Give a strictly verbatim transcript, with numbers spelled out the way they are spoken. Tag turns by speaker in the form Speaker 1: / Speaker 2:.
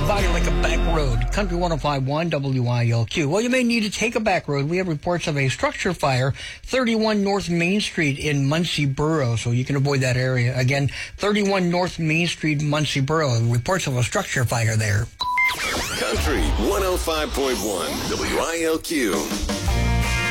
Speaker 1: body like a back road. Country one oh five point one W I L Q. Well, you may need to take a back road. We have reports of a structure fire, thirty-one North Main Street in Muncie Borough, so you can avoid that area. Again, thirty-one North Main Street, Muncie Borough. Reports of a structure fire there.
Speaker 2: Country one oh five point one W I L Q.